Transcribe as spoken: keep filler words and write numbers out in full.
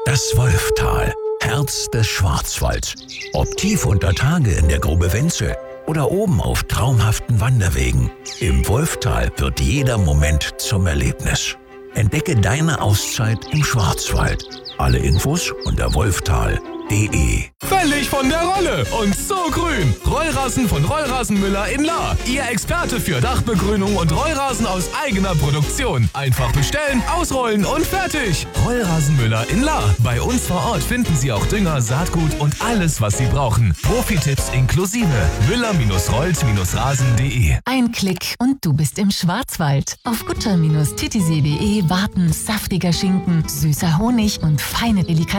Das Wolftal, Herz des Schwarzwalds. Ob tief unter Tage in der Grube Wenzel oder oben auf traumhaften Wanderwegen. Im Wolftal wird jeder Moment zum Erlebnis. Entdecke deine Auszeit im Schwarzwald. Alle Infos unter wolftal punkt de. Völlig von der Rolle und so grün. Rollrasen von Rollrasenmüller in Lahr. Ihr Experte für Dachbegrünung und Rollrasen aus eigener Produktion. Einfach bestellen, ausrollen und fertig. Rollrasenmüller in Lahr. Bei uns vor Ort finden Sie auch Dünger, Saatgut und alles, was Sie brauchen. Profi-Tipps inklusive. Müller-rollt-rasen punkt de. Ein Klick und du bist im Schwarzwald. Auf Gutter-Titisee punkt de warten saftiger Schinken, süßer Honig und feine Delikatessen.